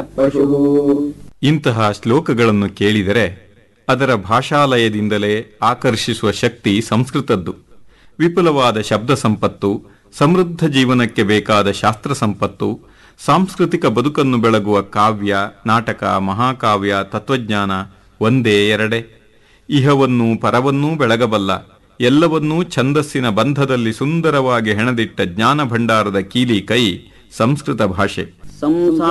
ಪಶುಃ. ಇಂತಹ ಶ್ಲೋಕಗಳನ್ನು ಕೇಳಿದರೆ ಅದರ ಭಾಷಾಲಯದಿಂದಲೇ ಆಕರ್ಷಿಸುವ ಶಕ್ತಿ ಸಂಸ್ಕೃತದ್ದು. ವಿಪುಲವಾದ ಶಬ್ದ ಸಂಪತ್ತು, ಸಮೃದ್ಧ ಜೀವನಕ್ಕೆ ಬೇಕಾದ ಶಾಸ್ತ್ರ ಸಂಪತ್ತು, ಸಾಂಸ್ಕೃತಿಕ ಬದುಕನ್ನು ಬೆಳಗುವ ಕಾವ್ಯ, ನಾಟಕ, ಮಹಾಕಾವ್ಯ, ತತ್ವಜ್ಞಾನ ಒಂದೇ ಎರಡೆ. ಇಹವನ್ನೂ ಪರವನ್ನೂ ಬೆಳಗಬಲ್ಲ, ಎಲ್ಲವನ್ನೂ ಛಂದಸ್ಸಿನ ಬಂಧದಲ್ಲಿ ಸುಂದರವಾಗಿ ಹೆಣೆದಿಟ್ಟ ಜ್ಞಾನ ಭಂಡಾರದ ಕೀಲಿ ಕೈ ಸಂಸ್ಕೃತ ಭಾಷೆ.